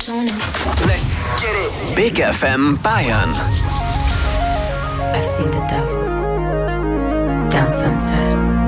melatonin. Let's get it. Big FM Bayern. I've seen the devil down Sunset.